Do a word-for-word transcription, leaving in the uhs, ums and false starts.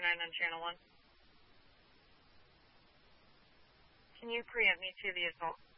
afternoon on Channel one. Can you preempt me to the assault